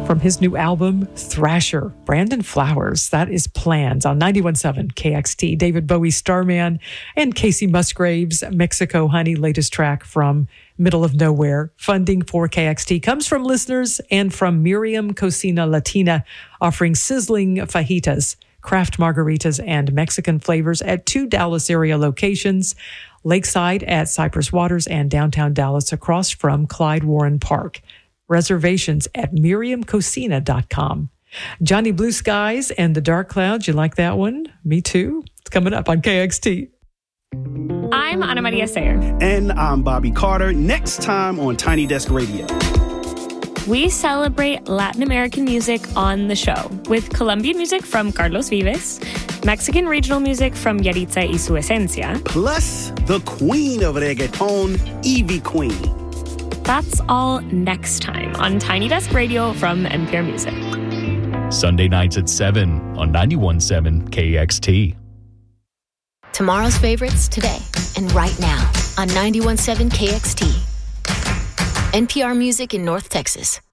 from his new album, Thrasher, Brandon Flowers. That is Plans on 91.7 KXT. David Bowie, Starman, and Casey Musgraves, Mexico Honey, latest track from Middle of Nowhere. Funding for KXT comes from listeners and from Miriam Cocina Latina, offering sizzling fajitas, craft margaritas, and Mexican flavors at 2 Dallas area locations, Lakeside at Cypress Waters and downtown Dallas across from Clyde Warren Park. Reservations at miriamcocina.com. Johnny Blue Skies and the Dark Clouds. You like that one? Me too. It's coming up on KXT. I'm Ana Maria Sayer. And I'm Bobby Carter. Next time on Tiny Desk Radio. We celebrate Latin American music on the show with Colombian music from Carlos Vives, Mexican regional music from Yaritza y Su Esencia, plus the queen of reggaeton, Ivy Queen. That's all next time on Tiny Desk Radio from NPR Music. Sunday nights at 7 on 91.7 KXT. Tomorrow's favorites today and right now on 91.7 KXT. NPR Music in North Texas.